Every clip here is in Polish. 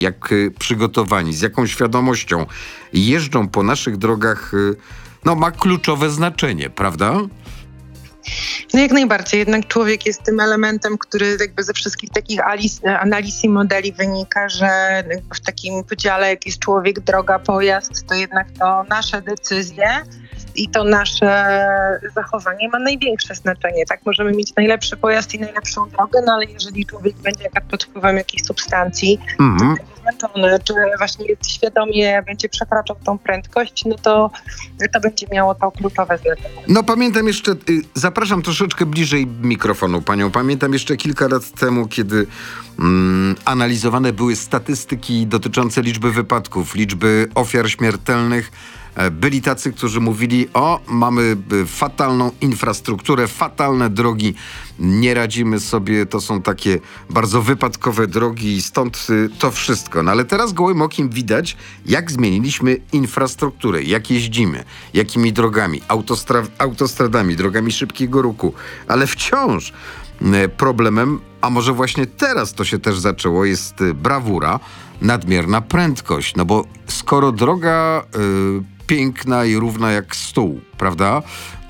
jak przygotowani, z jaką świadomością jeżdżą po naszych drogach, ma kluczowe znaczenie, prawda? No jak najbardziej. Jednak człowiek jest tym elementem, który jakby ze wszystkich takich analiz i modeli wynika, że w takim podziale, jak jest człowiek, droga, pojazd, to jednak to nasze decyzje i to nasze zachowanie ma największe znaczenie. Tak, możemy mieć najlepszy pojazd i najlepszą drogę, no ale jeżeli człowiek będzie pod wpływem jakichś substancji, czy będzie zmęczony, czy właśnie świadomie będzie przekraczał tą prędkość, no to będzie miało to kluczowe znaczenie. No pamiętam jeszcze, zapraszam troszeczkę bliżej mikrofonu panią, pamiętam jeszcze kilka lat temu, kiedy analizowane były statystyki dotyczące liczby wypadków, liczby ofiar śmiertelnych. Byli tacy, którzy mówili, mamy fatalną infrastrukturę, fatalne drogi, nie radzimy sobie, to są takie bardzo wypadkowe drogi i stąd to wszystko. No ale teraz gołym okiem widać, jak zmieniliśmy infrastrukturę, jak jeździmy, jakimi drogami, autostradami, drogami szybkiego ruchu, ale wciąż problemem, a może właśnie teraz to się też zaczęło, jest brawura, nadmierna prędkość, no bo skoro droga piękna i równa jak stół, prawda?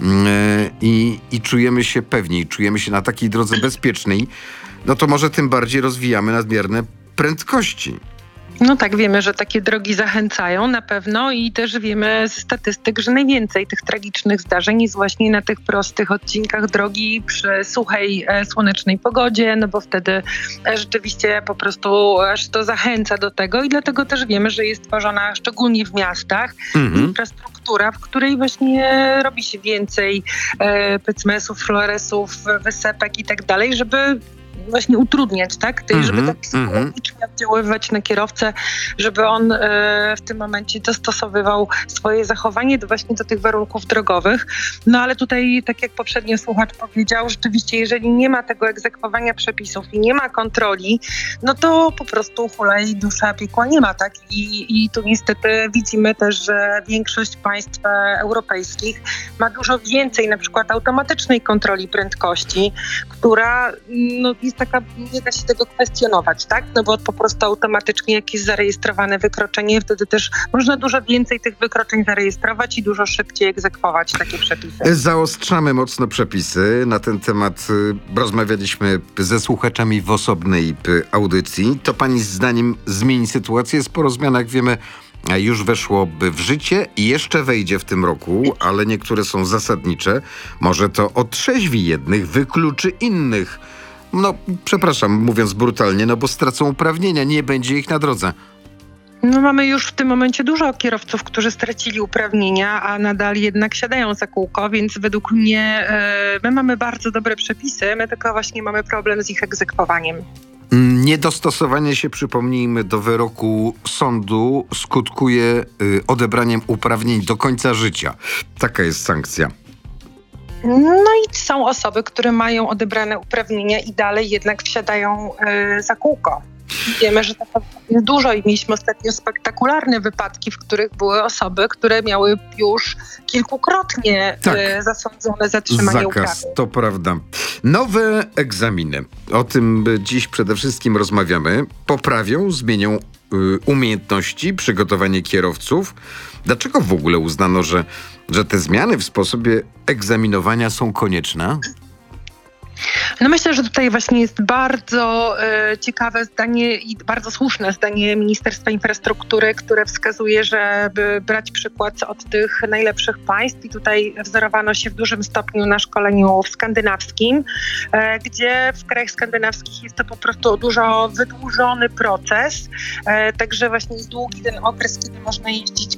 I czujemy się pewniej, czujemy się na takiej drodze bezpiecznej, no to może tym bardziej rozwijamy nadmierne prędkości. No tak, wiemy, że takie drogi zachęcają na pewno i też wiemy z statystyk, że najwięcej tych tragicznych zdarzeń jest właśnie na tych prostych odcinkach drogi przy suchej, słonecznej pogodzie, no bo wtedy rzeczywiście po prostu aż to zachęca do tego i dlatego też wiemy, że jest tworzona szczególnie w miastach infrastruktura, w której właśnie robi się więcej pecmesów, floresów, wysepek i tak dalej, żeby właśnie utrudniać, tak? Żeby tak psychologicznie oddziaływać na kierowcę, żeby on w tym momencie dostosowywał swoje zachowanie właśnie do tych warunków drogowych. No ale tutaj, tak jak poprzednio słuchacz powiedział, rzeczywiście jeżeli nie ma tego egzekwowania przepisów i nie ma kontroli, no to po prostu hulaj dusza piekła nie ma, tak? I tu niestety widzimy też, że większość państw europejskich ma dużo więcej na przykład automatycznej kontroli prędkości, która jest taka, nie da się tego kwestionować, tak? No bo po prostu automatycznie jak jest zarejestrowane wykroczenie, wtedy też można dużo więcej tych wykroczeń zarejestrować i dużo szybciej egzekwować takie przepisy. Zaostrzamy mocno przepisy. Na ten temat rozmawialiśmy ze słuchaczami w osobnej audycji. To pani zdaniem zmieni sytuację? Sporo zmian, jak wiemy, już weszłoby w życie i jeszcze wejdzie w tym roku, ale niektóre są zasadnicze. Może to otrzeźwi jednych, wykluczy innych. No, przepraszam, mówiąc brutalnie, bo stracą uprawnienia, nie będzie ich na drodze. No mamy już w tym momencie dużo kierowców, którzy stracili uprawnienia, a nadal jednak siadają za kółko, więc według mnie my mamy bardzo dobre przepisy, my tylko właśnie mamy problem z ich egzekwowaniem. Niedostosowanie się, przypomnijmy, do wyroku sądu skutkuje odebraniem uprawnień do końca życia. Taka jest sankcja. No i są osoby, które mają odebrane uprawnienia i dalej jednak wsiadają za kółko. Wiemy, że to jest dużo i mieliśmy ostatnio spektakularne wypadki, w których były osoby, które miały już kilkukrotnie zasądzone zatrzymanie uprawnień. To prawda. Nowe egzaminy, o tym dziś przede wszystkim rozmawiamy, poprawią, zmienią umiejętności, przygotowanie kierowców. Dlaczego w ogóle uznano, że te zmiany w sposobie egzaminowania są konieczne? No myślę, że tutaj właśnie jest bardzo ciekawe zdanie i bardzo słuszne zdanie Ministerstwa Infrastruktury, które wskazuje, żeby brać przykład od tych najlepszych państw i tutaj wzorowano się w dużym stopniu na szkoleniu skandynawskim, gdzie w krajach skandynawskich jest to po prostu dużo wydłużony proces, także właśnie jest długi ten okres, kiedy można jeździć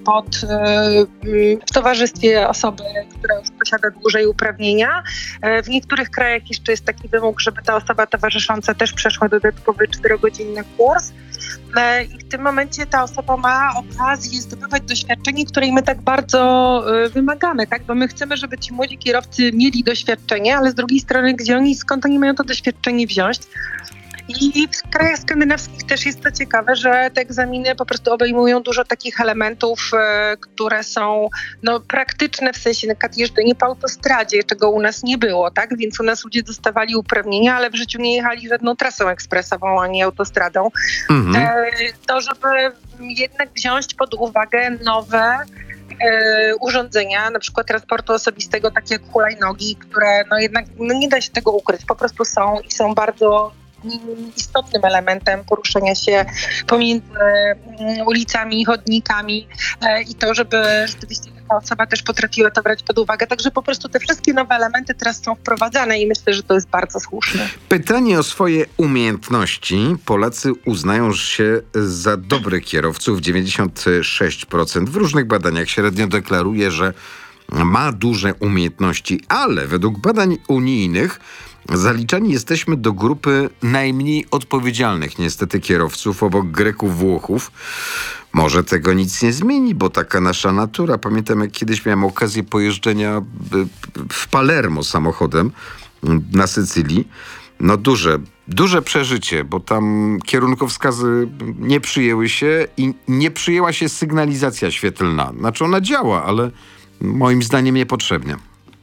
w towarzystwie osoby, która już posiada dłużej uprawnienia. W niektórych krajach jeszcze jest taki wymóg, żeby ta osoba towarzysząca też przeszła dodatkowy 4-godzinny kurs. I w tym momencie ta osoba ma okazję zdobywać doświadczenie, której my tak bardzo wymagamy, tak? Bo my chcemy, żeby ci młodzi kierowcy mieli doświadczenie, ale z drugiej strony, skąd oni mają to doświadczenie wziąć? I w krajach skandynawskich też jest to ciekawe, że te egzaminy po prostu obejmują dużo takich elementów, które są praktyczne, w sensie na przykład jeżdżenie po autostradzie, czego u nas nie było, tak? Więc u nas ludzie dostawali uprawnienia, ale w życiu nie jechali żadną trasą ekspresową, ani autostradą. To, żeby jednak wziąć pod uwagę nowe urządzenia, na przykład transportu osobistego, takie jak hulajnogi, które jednak nie da się tego ukryć, po prostu są i są bardzo istotnym elementem poruszania się pomiędzy ulicami i chodnikami i to, żeby rzeczywiście taka osoba też potrafiła to brać pod uwagę. Także po prostu te wszystkie nowe elementy teraz są wprowadzane i myślę, że to jest bardzo słuszne. Pytanie o swoje umiejętności. Polacy uznają się za dobrych kierowców. 96% w różnych badaniach średnio deklaruje, że ma duże umiejętności, ale według badań unijnych zaliczani jesteśmy do grupy najmniej odpowiedzialnych niestety kierowców obok Greków, Włochów. Może tego nic nie zmieni, bo taka nasza natura. Pamiętam, jak kiedyś miałem okazję pojeżdżenia w Palermo samochodem na Sycylii. Duże przeżycie, bo tam kierunkowskazy nie przyjęły się i nie przyjęła się sygnalizacja świetlna. Znaczy ona działa, ale moim zdaniem niepotrzebnie.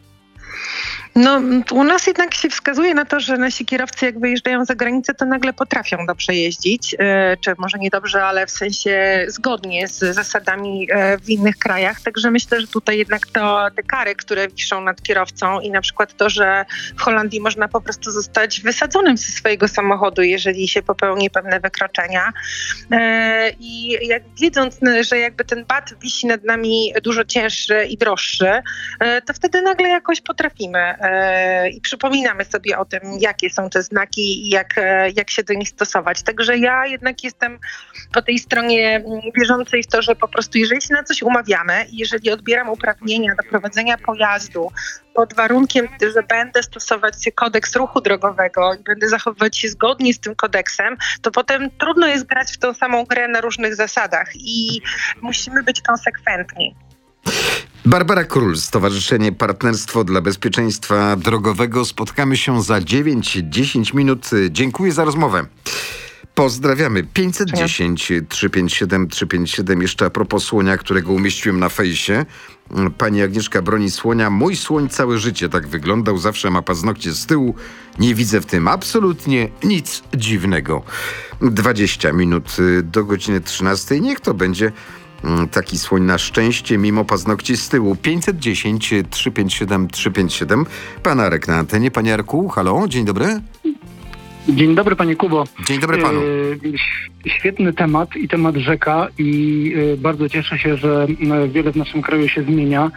U nas jednak się wskazuje na to, że nasi kierowcy jak wyjeżdżają za granicę, to nagle potrafią dobrze jeździć, czy może nie dobrze, ale w sensie zgodnie z zasadami w innych krajach. Także myślę, że tutaj jednak te kary, które wiszą nad kierowcą i na przykład to, że w Holandii można po prostu zostać wysadzonym ze swojego samochodu, jeżeli się popełni pewne wykroczenia. I wiedząc, że jakby ten bat wisi nad nami dużo cięższy i droższy, to wtedy nagle jakoś potrafimy i przypominamy sobie o tym, jakie są te znaki i jak się do nich stosować. Także ja jednak jestem po tej stronie wierzącej w to, że po prostu jeżeli się na coś umawiamy i jeżeli odbieram uprawnienia do prowadzenia pojazdu pod warunkiem, że będę stosować kodeks ruchu drogowego i będę zachowywać się zgodnie z tym kodeksem, to potem trudno jest grać w tą samą grę na różnych zasadach i musimy być konsekwentni. Barbara Król, Stowarzyszenie Partnerstwo dla Bezpieczeństwa Drogowego. Spotkamy się za 9-10 minut. Dziękuję za rozmowę. Pozdrawiamy. 510 357 357. Jeszcze a propos słonia, którego umieściłem na fejsie. Pani Agnieszka broni słonia. Mój słoń całe życie tak wyglądał. Zawsze ma paznokcie z tyłu. Nie widzę w tym absolutnie nic dziwnego. 20 minut do godziny 13. Niech to będzie taki słoń na szczęście, mimo paznokci z tyłu. 510 357 357. Pan Arek na antenie. Panie Arku, halo, dzień dobry. Dzień dobry, panie Kubo. Dzień dobry panu. Świetny temat i temat rzeka i bardzo cieszę się, że wiele w naszym kraju się zmienia.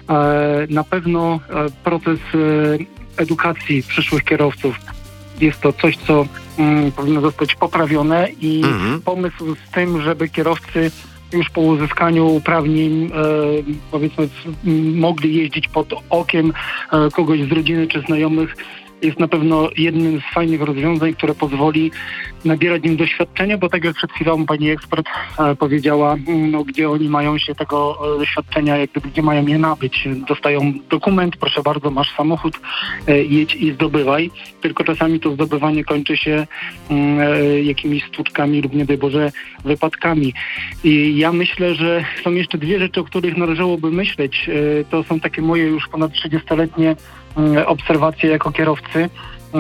Na pewno proces edukacji przyszłych kierowców jest to coś, co powinno zostać poprawione i pomysł z tym, żeby kierowcy już po uzyskaniu uprawnień, powiedzmy, mogli jeździć pod okiem kogoś z rodziny czy znajomych, jest na pewno jednym z fajnych rozwiązań, które pozwoli nabierać im doświadczenia, bo tak jak przed chwilą pani ekspert powiedziała, gdzie oni mają się tego doświadczenia, gdzie mają je nabyć. Dostają dokument, proszę bardzo, masz samochód, jedź i zdobywaj. Tylko czasami to zdobywanie kończy się jakimiś stłuczkami lub nie daj Boże wypadkami. I ja myślę, że są jeszcze dwie rzeczy, o których należałoby myśleć. To są takie moje już ponad 30-letnie obserwacje jako kierowcy,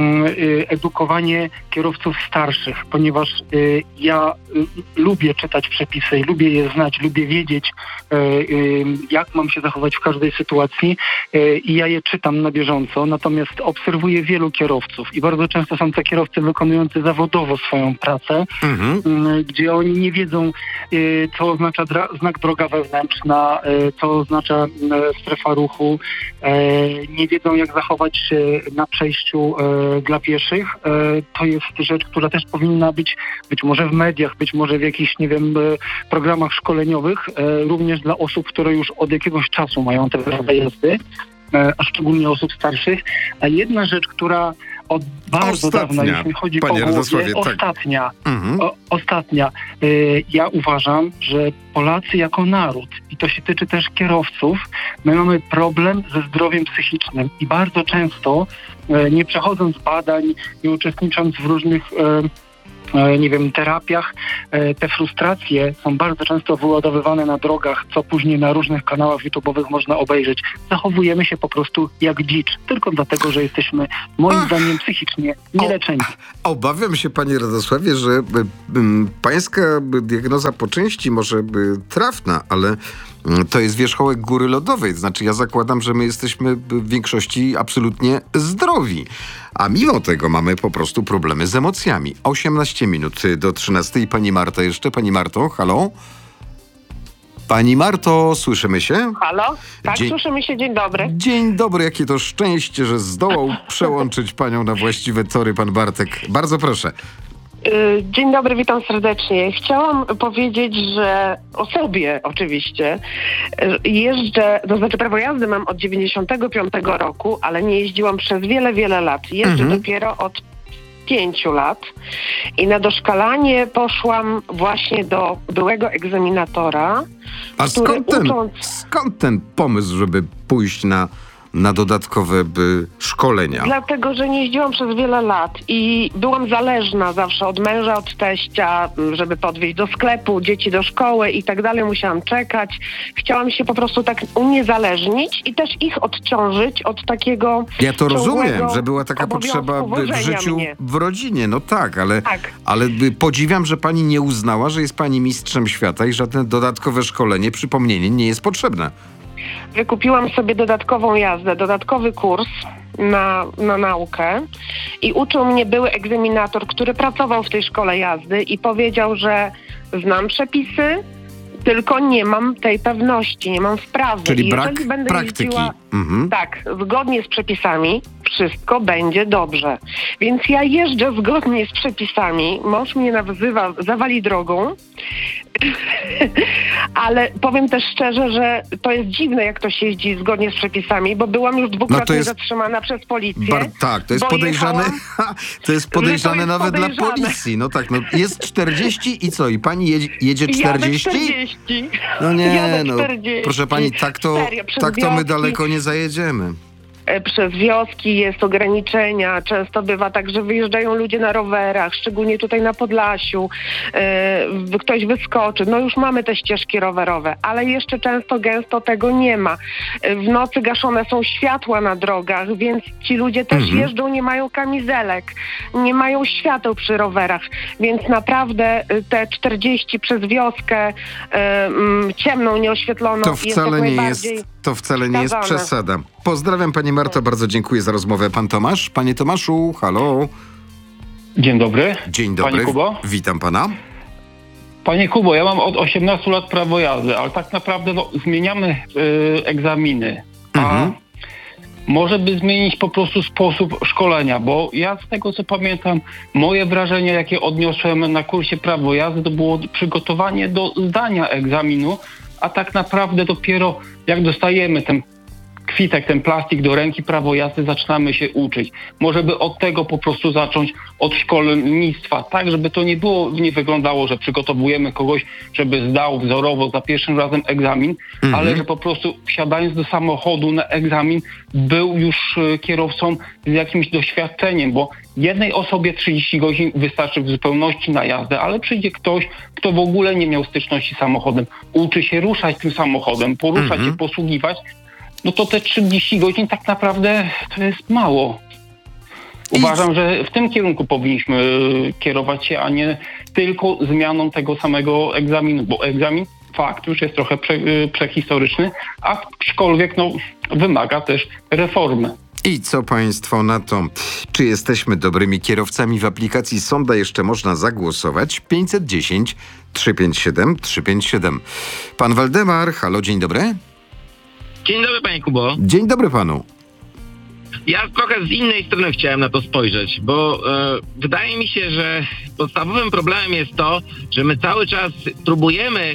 edukowanie kierowców starszych, ponieważ ja lubię czytać przepisy, lubię je znać, lubię wiedzieć, jak mam się zachować w każdej sytuacji i ja je czytam na bieżąco, natomiast obserwuję wielu kierowców i bardzo często są to kierowcy wykonujący zawodowo swoją pracę, gdzie oni nie wiedzą, co oznacza znak droga wewnętrzna, co oznacza strefa ruchu, nie wiedzą, jak zachować się na przejściu dla pieszych. To jest rzecz, która też powinna być może w mediach, być może w jakichś, nie wiem, programach szkoleniowych, również dla osób, które już od jakiegoś czasu mają te prawa jazdy, a szczególnie osób starszych. A jedna rzecz, która od bardzo dawna, jeśli chodzi o głowie, ostatnia. Ostatnia. Ja uważam, że Polacy jako naród, i to się tyczy też kierowców, my mamy problem ze zdrowiem psychicznym i bardzo często, nie przechodząc badań, nie uczestnicząc w różnych terapiach, te frustracje są bardzo często wyładowywane na drogach, co później na różnych kanałach YouTube'owych można obejrzeć. Zachowujemy się po prostu jak dzicz, tylko dlatego, że jesteśmy, moim zdaniem, psychicznie nieleczeni. Obawiam się, panie Radosławie, że pańska diagnoza po części może trafna, ale to jest wierzchołek góry lodowej. Znaczy, ja zakładam, że my jesteśmy w większości absolutnie zdrowi. A mimo tego mamy po prostu problemy z emocjami. 18 minut do 13. Pani Marta jeszcze. Pani Marto, halo? Pani Marto, słyszymy się? Halo? Tak, słyszymy się. Dzień dobry. Dzień dobry. Jakie to szczęście, że zdołał przełączyć panią na właściwe tory pan Bartek. Bardzo proszę. Dzień dobry, witam serdecznie. Chciałam powiedzieć, że o sobie oczywiście jeżdżę, to znaczy prawo jazdy mam od 95 roku, ale nie jeździłam przez wiele, wiele lat. Jeżdżę dopiero od 5 lat i na doszkalanie poszłam właśnie do byłego egzaminatora. A skąd ten pomysł, żeby pójść na dodatkowe szkolenia? Dlatego, że nie jeździłam przez wiele lat i byłam zależna zawsze od męża, od teścia, żeby podwieźć do sklepu, dzieci do szkoły i tak dalej. Musiałam czekać. Chciałam się po prostu tak uniezależnić i też ich odciążyć od takiego... Ja to rozumiem, że była taka potrzeba w życiu, mnie. W rodzinie. No tak, ale podziwiam, że pani nie uznała, że jest pani mistrzem świata i żadne dodatkowe szkolenie, przypomnienie nie jest potrzebne. Wykupiłam sobie dodatkową jazdę, dodatkowy kurs na naukę i uczył mnie były egzaminator, który pracował w tej szkole jazdy i powiedział, że znam przepisy, tylko nie mam tej pewności, nie mam wprawy. Czyli i brak jeżeli będę praktyki. Jeździła, tak, zgodnie z przepisami, wszystko będzie dobrze. Więc ja jeżdżę zgodnie z przepisami. Mąż mnie nazywa zawali drogą. Ale powiem też szczerze, że to jest dziwne, jak to się jeździ zgodnie z przepisami, bo byłam już dwukrotnie zatrzymana przez policję. Tak, to jest podejrzane. To jest podejrzane nawet dla policji. No tak, jest 40 i co? I pani jedzie 40? Jadę 40. No nie, Jadę 40. Proszę pani, tak to my daleko nie zajedziemy. Przez wioski jest ograniczenia. Często bywa tak, że wyjeżdżają ludzie na rowerach, szczególnie tutaj na Podlasiu. Ktoś wyskoczy. No już mamy te ścieżki rowerowe, ale jeszcze gęsto tego nie ma. W nocy gaszone są światła na drogach, więc ci ludzie też jeżdżą, nie mają kamizelek, nie mają świateł przy rowerach, więc naprawdę te 40 przez wioskę ciemną, nieoświetloną to wcale nie jest przesada. Pozdrawiam pani Marto, bardzo dziękuję za rozmowę. Pan Tomasz? Panie Tomaszu, halo. Dzień dobry. Dzień dobry. Panie Kubo? Witam pana. Panie Kubo, ja mam od 18 lat prawo jazdy, ale tak naprawdę zmieniamy egzaminy. A może by zmienić po prostu sposób szkolenia, bo ja z tego co pamiętam, moje wrażenie, jakie odniosłem na kursie prawo jazdy, to było przygotowanie do zdania egzaminu, a tak naprawdę dopiero jak dostajemy ten kwitek, ten plastik do ręki, prawo jazdy, zaczynamy się uczyć. Może by od tego po prostu zacząć, od szkolnictwa, tak, żeby to nie wyglądało, że przygotowujemy kogoś, żeby zdał wzorowo za pierwszym razem egzamin, ale że po prostu wsiadając do samochodu na egzamin był już kierowcą z jakimś doświadczeniem, bo jednej osobie 30 godzin wystarczy w zupełności na jazdę, ale przyjdzie ktoś, kto w ogóle nie miał styczności z samochodem, uczy się ruszać tym samochodem, poruszać się, posługiwać, no to te 30 godzin tak naprawdę to jest mało. Uważam, że w tym kierunku powinniśmy kierować się, a nie tylko zmianą tego samego egzaminu, bo egzamin fakt już jest trochę prehistoryczny, aczkolwiek wymaga też reformy. I co państwo na to? Czy jesteśmy dobrymi kierowcami? W aplikacji Sonda jeszcze można zagłosować. 510 357 357. Pan Waldemar, halo, dzień dobry. Dzień dobry, panie Kubo. Dzień dobry panu. Ja trochę z innej strony chciałem na to spojrzeć, bo wydaje mi się, że podstawowym problemem jest to, że my cały czas próbujemy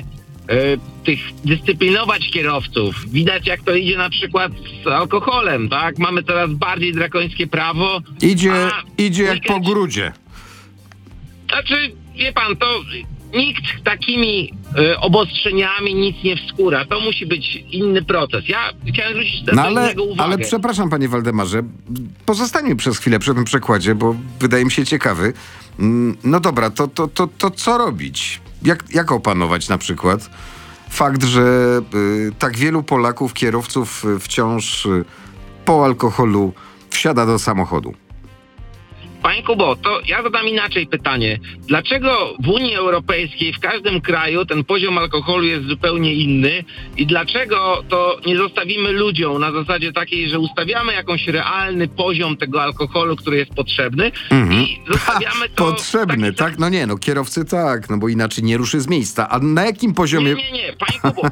dyscyplinować kierowców. Widać, jak to idzie na przykład z alkoholem, tak? Mamy coraz bardziej drakońskie prawo. Idzie jak po grudzie. Znaczy, wie pan, to nikt takimi obostrzeniami nic nie wskóra. To musi być inny proces. Ja chciałem zwrócić na co innego uwagę. Ale przepraszam, panie Waldemarze, pozostańmy przez chwilę przy tym przykładzie, bo wydaje mi się ciekawy. No dobra, to co robić? Jak opanować na przykład fakt, że tak wielu Polaków, kierowców wciąż po alkoholu wsiada do samochodu? Panie Kubo, to ja zadam inaczej pytanie. Dlaczego w Unii Europejskiej w każdym kraju ten poziom alkoholu jest zupełnie inny i dlaczego to nie zostawimy ludziom na zasadzie takiej, że ustawiamy jakąś realny poziom tego alkoholu, który jest potrzebny i zostawiamy to... Potrzebny, tak? No nie, kierowcy tak, bo inaczej nie ruszy z miejsca. A na jakim poziomie... Nie, panie Kubo.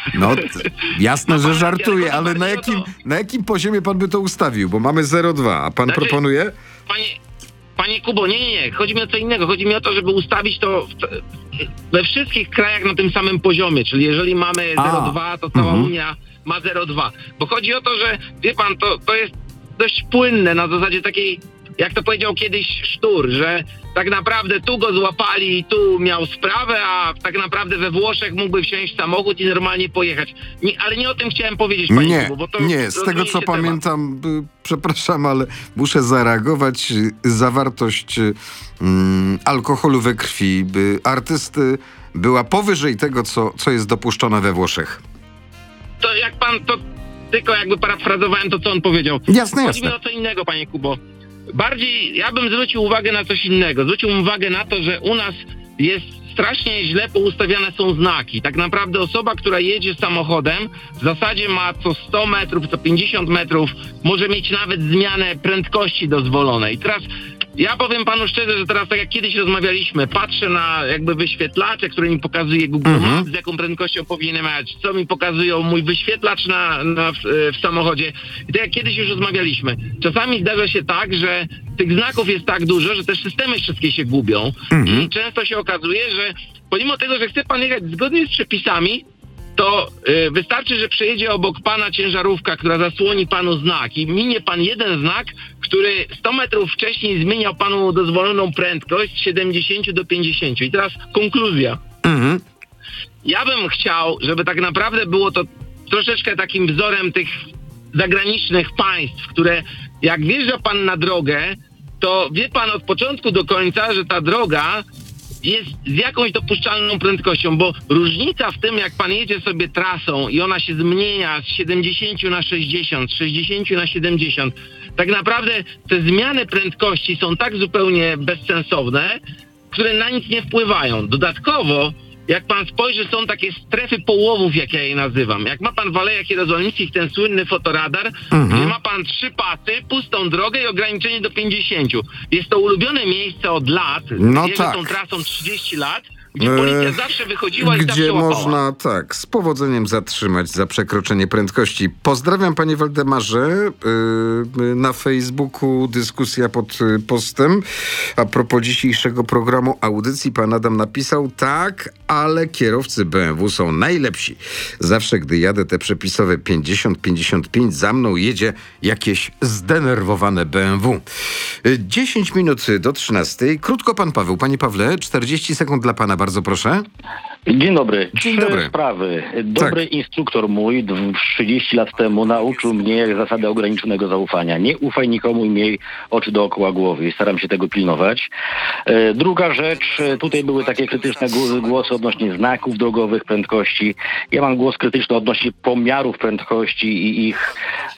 Jasne, że żartuję, ale na jakim poziomie pan by to ustawił? Bo mamy 0,2, a pan proponuje? Panie Kubo, nie. Chodzi mi o co innego. Chodzi mi o to, żeby ustawić to we wszystkich krajach na tym samym poziomie. Czyli jeżeli mamy 0,2, to cała Unia ma 0,2. Bo chodzi o to, że wie pan, to jest dość płynne na zasadzie takiej, jak to powiedział kiedyś Sztur, że tak naprawdę tu go złapali i tu miał sprawę, a tak naprawdę we Włoszech mógłby wsiąść w samochód i normalnie pojechać. Ale nie o tym chciałem powiedzieć, panie Kubo, bo to... Nie, z tego co pamiętam, przepraszam, ale muszę zareagować, zawartość alkoholu we krwi artysty była powyżej tego, co jest dopuszczone we Włoszech. To jak pan, to tylko jakby parafrazowałem to, co on powiedział. Jasne. Chodzi mi o co innego, panie Kubo. Bardziej ja bym zwrócił uwagę na coś innego. Zwrócił uwagę na to, że u nas jest strasznie źle poustawiane są znaki. Tak naprawdę osoba, która jedzie samochodem, w zasadzie ma co 100 metrów, co 50 metrów, może mieć nawet zmianę prędkości dozwolonej. I teraz ja powiem panu szczerze, że teraz tak jak kiedyś rozmawialiśmy, patrzę na jakby wyświetlacze, które mi pokazuje Google Maps, z jaką prędkością powinienem jechać, co mi pokazują mój wyświetlacz w samochodzie. I tak jak kiedyś już rozmawialiśmy, czasami zdarza się tak, że tych znaków jest tak dużo, że też systemy wszystkie się gubią i często się okazuje, że pomimo tego, że chce pan jechać zgodnie z przepisami, to wystarczy, że przejedzie obok pana ciężarówka, która zasłoni panu znak i minie pan jeden znak, który 100 metrów wcześniej zmieniał panu dozwoloną prędkość z 70 do 50. I teraz konkluzja. Ja bym chciał, żeby tak naprawdę było to troszeczkę takim wzorem tych zagranicznych państw, które jak wjeżdża pan na drogę, to wie pan od początku do końca, że ta droga jest z jakąś dopuszczalną prędkością, bo różnica w tym, jak pan jedzie sobie trasą i ona się zmienia z 70 na 60, z 60 na 70, tak naprawdę te zmiany prędkości są tak zupełnie bezsensowne, które na nic nie wpływają. Dodatkowo, jak pan spojrzy, są takie strefy połowów, jak ja je nazywam. Jak ma pan w Alejach Jerozolimskich ten słynny fotoradar, gdzie ma pan 3 pasy, pustą drogę i ograniczenie do 50. Jest to ulubione miejsce od lat, jeżdżę tą trasą 30 lat, gdzie policja zawsze wychodziła i zawsze łapała. Gdzie można, z powodzeniem zatrzymać za przekroczenie prędkości. Pozdrawiam, panie Waldemarze. Na Facebooku dyskusja pod postem. A propos dzisiejszego programu audycji, pan Adam napisał: tak, ale kierowcy BMW są najlepsi. Zawsze, gdy jadę te przepisowe 50-55, za mną jedzie jakieś zdenerwowane BMW. 10 minut do 13. Krótko pan Paweł. Panie Pawle, 40 sekund dla pana. Bardzo proszę. Dzień dobry. Dzień dobry. 3 sprawy. Dobry instruktor mój 30 lat temu nauczył mnie zasady ograniczonego zaufania. Nie ufaj nikomu i miej oczy dookoła głowy. Staram się tego pilnować. Druga rzecz, tutaj były takie krytyczne głosy odnośnie znaków drogowych, prędkości. Ja mam głos krytyczny odnośnie pomiarów prędkości i ich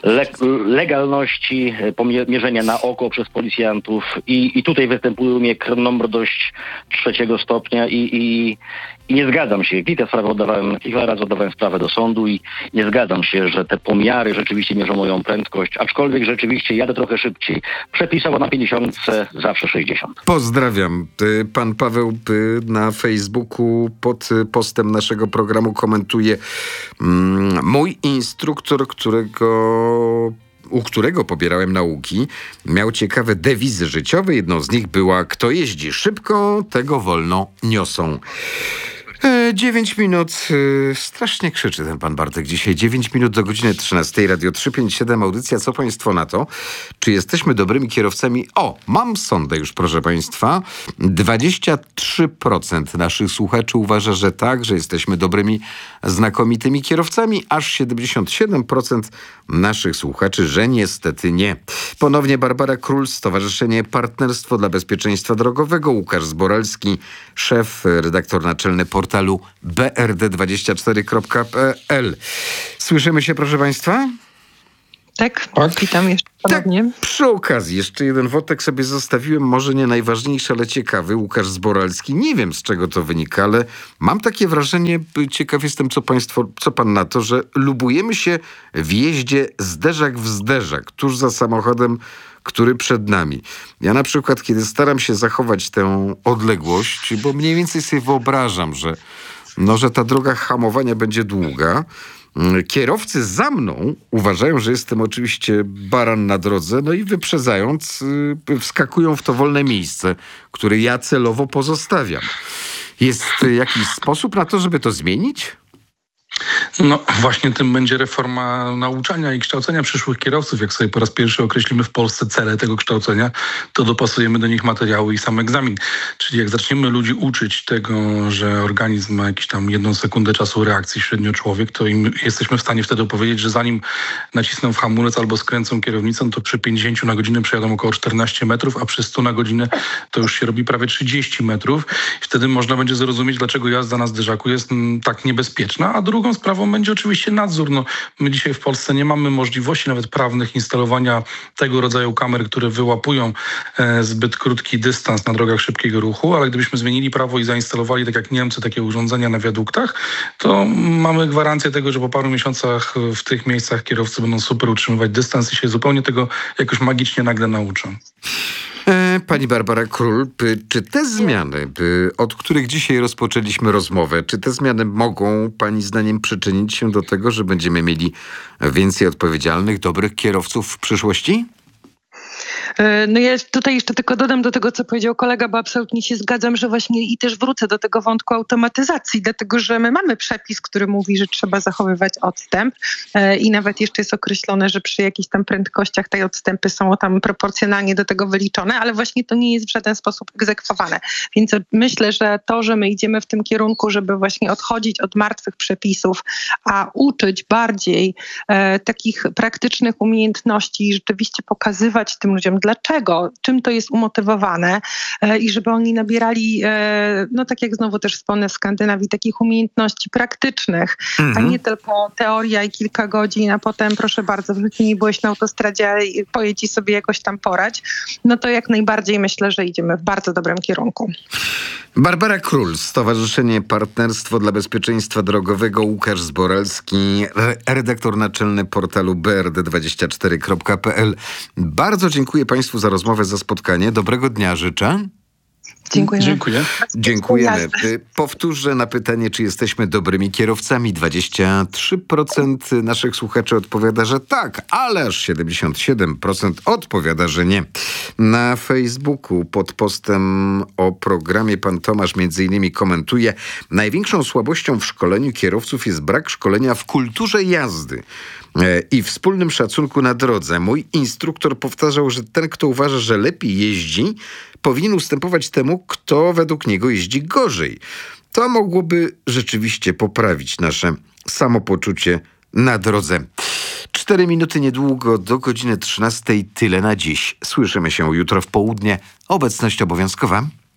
legalności, mierzenia na oko przez policjantów. I tutaj występuje u mnie krnąbrność 3. stopnia i nie zgadzam się. Kilka razy oddawałem sprawę do sądu i nie zgadzam się, że te pomiary rzeczywiście mierzą moją prędkość, aczkolwiek rzeczywiście jadę trochę szybciej. Przepisowo na 50, zawsze 60. Pozdrawiam. Pan Paweł na Facebooku pod postem naszego programu komentuje: mój instruktor, u którego pobierałem nauki, miał ciekawe dewizy życiowe. Jedną z nich była: kto jeździ szybko, tego wolno niosą. 9 minut. Strasznie krzyczy ten pan Bartek dzisiaj. 9 minut do godziny 13. Radio 357. Audycja Co Państwo na to? Czy jesteśmy dobrymi kierowcami? Mam sondę już, proszę Państwa. 23% naszych słuchaczy uważa, że tak, że jesteśmy dobrymi, znakomitymi kierowcami. Aż 77% naszych słuchaczy, że niestety nie. Ponownie Barbara Król, Stowarzyszenie Partnerstwo dla Bezpieczeństwa Drogowego. Łukasz Zboralski, szef, redaktor naczelny portalu brd24.pl. Słyszymy się, proszę Państwa? Tak, witam jeszcze ponownie. Tak, przy okazji jeszcze jeden wątek sobie zostawiłem, może nie najważniejszy, ale ciekawy. Łukasz Zboralski. Nie wiem, z czego to wynika, ale mam takie wrażenie, ciekaw jestem, co pan na to, że lubujemy się w jeździe zderzak w zderzak, tuż za samochodem, który przed nami. Ja na przykład, kiedy staram się zachować tę odległość, bo mniej więcej sobie wyobrażam, że ta droga hamowania będzie długa. Kierowcy za mną uważają, że jestem oczywiście baran na drodze, no i wyprzedzając wskakują w to wolne miejsce, które ja celowo pozostawiam. Jest jakiś sposób na to, żeby to zmienić? No właśnie tym będzie reforma nauczania i kształcenia przyszłych kierowców. Jak sobie po raz pierwszy określimy w Polsce cele tego kształcenia, to dopasujemy do nich materiały i sam egzamin. Czyli jak zaczniemy ludzi uczyć tego, że organizm ma jakieś tam 1 sekundę czasu reakcji, średnio człowiek, to im jesteśmy w stanie wtedy powiedzieć, że zanim nacisną w hamulec albo skręcą kierownicą, to przy 50 na godzinę przejadą około 14 metrów, a przy 100 na godzinę to już się robi prawie 30 metrów. I wtedy można będzie zrozumieć, dlaczego jazda na zderzaku jest tak niebezpieczna. A drugą sprawą będzie oczywiście nadzór. My dzisiaj w Polsce nie mamy możliwości nawet prawnych instalowania tego rodzaju kamer, które wyłapują zbyt krótki dystans na drogach szybkiego ruchu, ale gdybyśmy zmienili prawo i zainstalowali, tak jak Niemcy, takie urządzenia na wiaduktach, to mamy gwarancję tego, że po paru miesiącach w tych miejscach kierowcy będą super utrzymywać dystans i się zupełnie tego jakoś magicznie nagle nauczą. Pani Barbara Król, czy te zmiany, od których dzisiaj rozpoczęliśmy rozmowę, czy te zmiany mogą pani zdaniem przyczynić się do tego, że będziemy mieli więcej odpowiedzialnych, dobrych kierowców w przyszłości? No ja tutaj jeszcze tylko dodam do tego, co powiedział kolega, bo absolutnie się zgadzam, że właśnie i też wrócę do tego wątku automatyzacji, dlatego że my mamy przepis, który mówi, że trzeba zachowywać odstęp i nawet jeszcze jest określone, że przy jakichś tam prędkościach te odstępy są tam proporcjonalnie do tego wyliczone, ale właśnie to nie jest w żaden sposób egzekwowane. Więc myślę, że to, że my idziemy w tym kierunku, żeby właśnie odchodzić od martwych przepisów, a uczyć bardziej takich praktycznych umiejętności i rzeczywiście pokazywać tym ludziom, dlaczego, czym to jest umotywowane i żeby oni nabierali, tak jak znowu też wspomnę w Skandynawii, takich umiejętności praktycznych, a nie tylko teoria i kilka godzin, a potem proszę bardzo, w życiu nie byłeś na autostradzie, pojedź i sobie jakoś tam poradź, no to jak najbardziej myślę, że idziemy w bardzo dobrym kierunku. Barbara Król, Stowarzyszenie Partnerstwo dla Bezpieczeństwa Drogowego, Łukasz Zboralski, redaktor naczelny portalu brd24.pl. Bardzo dziękuję Państwu za rozmowę, za spotkanie. Dobrego dnia życzę. Dziękuję. Dziękujemy. Powtórzę na pytanie, czy jesteśmy dobrymi kierowcami. 23% naszych słuchaczy odpowiada, że tak, ale aż 77% odpowiada, że nie. Na Facebooku pod postem o programie pan Tomasz między innymi komentuje: największą słabością w szkoleniu kierowców jest brak szkolenia w kulturze jazdy i wspólnym szacunku na drodze. Mój instruktor powtarzał, że ten, kto uważa, że lepiej jeździ, powinien ustępować temu, kto według niego jeździ gorzej. To mogłoby rzeczywiście poprawić nasze samopoczucie na drodze. 4 minuty niedługo do godziny 13. Tyle na dziś. Słyszymy się jutro w południe. Obecność obowiązkowa.